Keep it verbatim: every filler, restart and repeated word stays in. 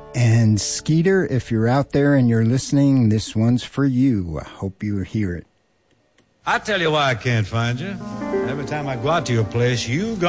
And Skeeter, if you're out there and you're listening, this one's for you. I hope you hear it. I tell you why I can't find you. Every time I go out to your place, you go